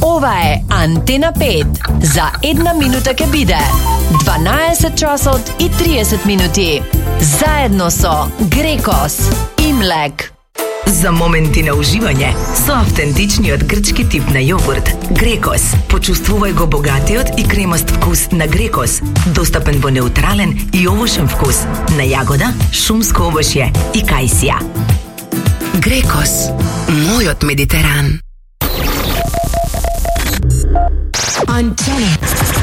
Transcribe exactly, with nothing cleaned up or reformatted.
Ова е Антена пет. За една минута ке биде дванаесет часот и триесет минути. Заедно со Грекос и Млек. За моменти на уживање со автентичниот грчки тип на јогурт Грекос. Почувствувај го богатиот и кремаст вкус на Грекос, достапен во неутрален и овошен вкус на јагода, шумско овошје и кајсија. Грекос, мојот Медитеран. Антена